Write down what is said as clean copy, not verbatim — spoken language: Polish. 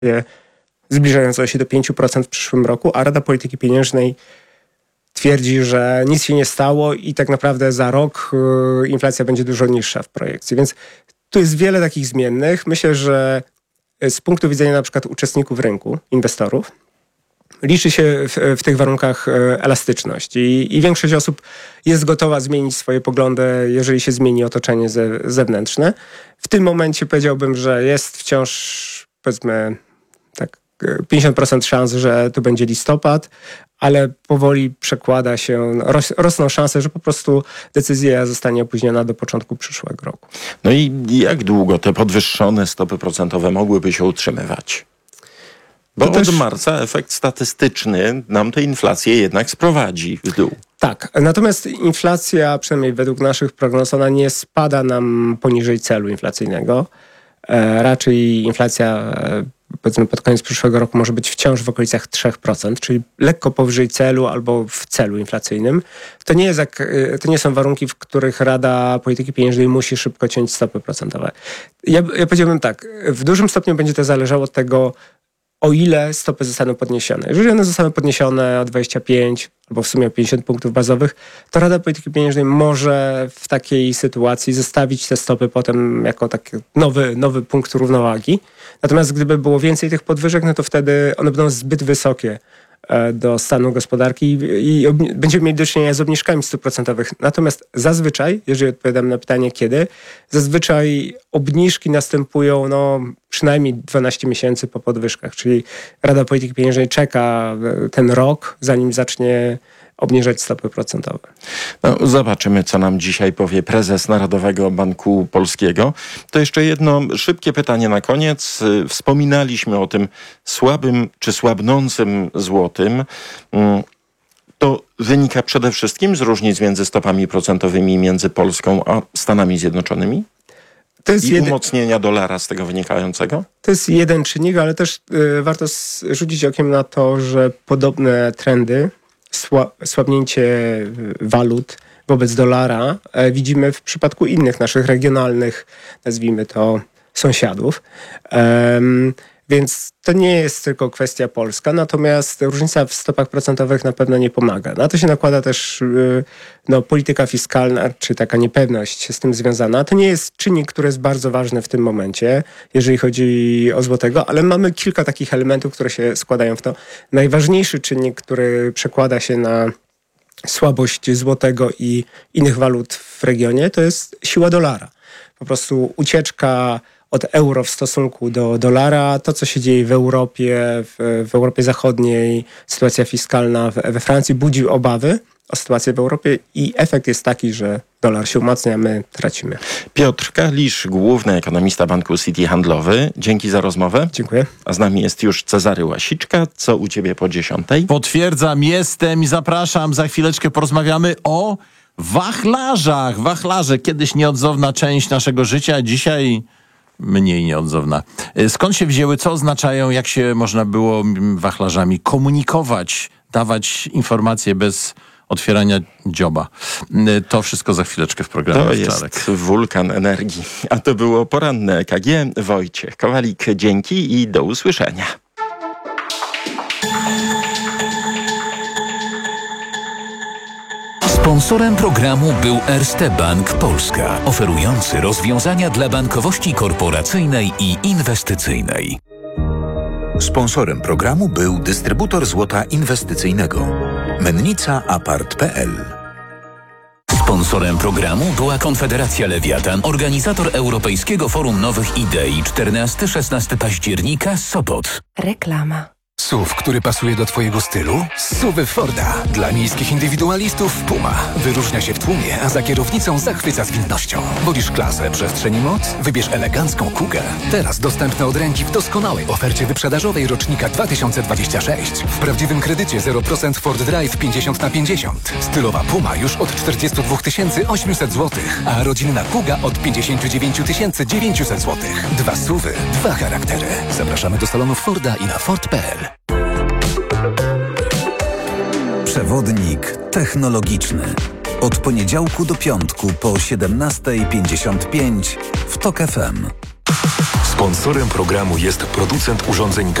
zbliżającą się do 5% w przyszłym roku, a Rada Polityki Pieniężnej twierdzi, że nic się nie stało i tak naprawdę za rok inflacja będzie dużo niższa w projekcji. Więc tu jest wiele takich zmiennych. Myślę, że z punktu widzenia na przykład uczestników rynku, inwestorów, liczy się w tych warunkach elastyczność i większość osób jest gotowa zmienić swoje poglądy, jeżeli się zmieni otoczenie zewnętrzne. W tym momencie powiedziałbym, że jest wciąż, powiedzmy, tak 50% szans, że to będzie listopad, ale powoli przekłada się, rosną szanse, że po prostu decyzja zostanie opóźniona do początku przyszłego roku. No i jak długo te podwyższone stopy procentowe mogłyby się utrzymywać? Bo od marca efekt statystyczny nam tę inflację jednak sprowadzi w dół. Tak, natomiast inflacja, przynajmniej według naszych prognoz, ona nie spada nam poniżej celu inflacyjnego. Raczej inflacja, powiedzmy, pod koniec przyszłego roku może być wciąż w okolicach 3%, czyli lekko powyżej celu albo w celu inflacyjnym. To nie są warunki, w których Rada Polityki Pieniężnej musi szybko ciąć stopy procentowe. Ja powiedziałbym tak, w dużym stopniu będzie to zależało od tego, o ile stopy zostaną podniesione. Jeżeli one zostaną podniesione o 25 albo w sumie o 50 punktów bazowych, to Rada Polityki Pieniężnej może w takiej sytuacji zostawić te stopy potem jako taki nowy punkt równowagi. Natomiast gdyby było więcej tych podwyżek, no to wtedy one będą zbyt wysokie do stanu gospodarki i będziemy mieli do czynienia z obniżkami stóp procentowych. Natomiast zazwyczaj, jeżeli odpowiadam na pytanie kiedy, zazwyczaj obniżki następują przynajmniej 12 miesięcy po podwyżkach, czyli Rada Polityki Pieniężnej czeka ten rok, zanim zacznie obniżać stopy procentowe. No, zobaczymy, co nam dzisiaj powie prezes Narodowego Banku Polskiego. To jeszcze jedno szybkie pytanie na koniec. Wspominaliśmy o tym słabym czy słabnącym złotym. To wynika przede wszystkim z różnic między stopami procentowymi między Polską a Stanami Zjednoczonymi? To jest umocnienia dolara z tego wynikającego? To jest jeden czynnik, ale też warto rzucić okiem na to, że podobne trendy, słabnięcie walut wobec dolara widzimy w przypadku innych naszych regionalnych, nazwijmy to, sąsiadów. Więc to nie jest tylko kwestia polska, natomiast różnica w stopach procentowych na pewno nie pomaga. Na to się nakłada też polityka fiskalna, czy taka niepewność z tym związana. To nie jest czynnik, który jest bardzo ważny w tym momencie, jeżeli chodzi o złotego, ale mamy kilka takich elementów, które się składają w to. Najważniejszy czynnik, który przekłada się na słabość złotego i innych walut w regionie, to jest siła dolara. Po prostu ucieczka od euro w stosunku do dolara, to co się dzieje w Europie, w Europie Zachodniej, sytuacja fiskalna we Francji budzi obawy o sytuację w Europie i efekt jest taki, że dolar się umacnia, my tracimy. Piotr Kalisz, główny ekonomista Banku City Handlowy. Dzięki za rozmowę. Dziękuję. A z nami jest już Cezary Łasiczka. Co u ciebie po 10:00? Potwierdzam, jestem i zapraszam. Za chwileczkę porozmawiamy o wachlarzach. Wachlarze, kiedyś nieodzowna część naszego życia, dzisiaj mniej nieodzowna. Skąd się wzięły, co oznaczają, jak się można było wachlarzami komunikować, dawać informacje bez otwierania dzioba. To wszystko za chwileczkę w programie To Wczarek. jest wulkan energii. A to było poranne EKG. Wojciech Kowalik, dzięki i do usłyszenia. Sponsorem programu był Erste Bank Polska, oferujący rozwiązania dla bankowości korporacyjnej i inwestycyjnej. Sponsorem programu był dystrybutor złota inwestycyjnego Mennica Apart.pl. Sponsorem programu była Konfederacja Lewiatan, organizator Europejskiego Forum Nowych Idei 14-16 października, Sopot. Reklama. SUV, który pasuje do twojego stylu? SUV Forda. Dla miejskich indywidualistów Puma. Wyróżnia się w tłumie, a za kierownicą zachwyca zwinnością. Wolisz klasę, przestrzeń i moc? Wybierz elegancką Kugę. Teraz dostępne od ręki w doskonałej ofercie wyprzedażowej rocznika 2026. W prawdziwym kredycie 0% Ford Drive 50/50. Stylowa Puma już od 42 800 zł, a rodzinna Kuga od 59 900 zł. Dwa SUVy, dwa charaktery. Zapraszamy do salonów Forda i na Ford.pl. Przewodnik technologiczny. Od poniedziałku do piątku po 17:55 w TOK FM. Sponsorem programu jest producent urządzeń